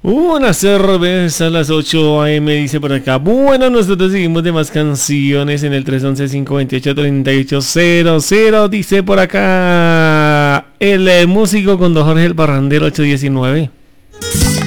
Una cerveza a las 8 a.m. dice por acá. Bueno, nosotros seguimos de más canciones en el 311-528-3800. Dice por acá el músico con Don Jorge el Barrandero 819.